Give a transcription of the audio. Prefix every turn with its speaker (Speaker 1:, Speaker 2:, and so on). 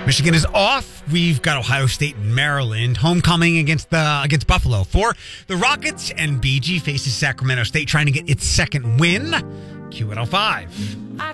Speaker 1: Michigan is off. We've got Ohio State and Maryland homecoming against Buffalo. For the Rockets, and BG faces Sacramento State trying to get its second win. Q105.